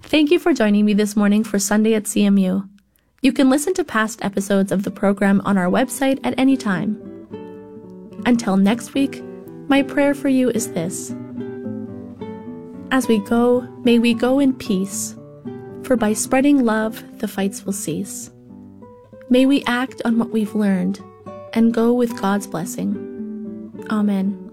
Thank you for joining me this morning for Sunday at CMU. You can listen to past episodes of the program on our website at any time. Until next week, my prayer for you is this. As we go, may we go in peace, for by spreading love, the fights will cease. May we act on what we've learned and go with God's blessing. Amen.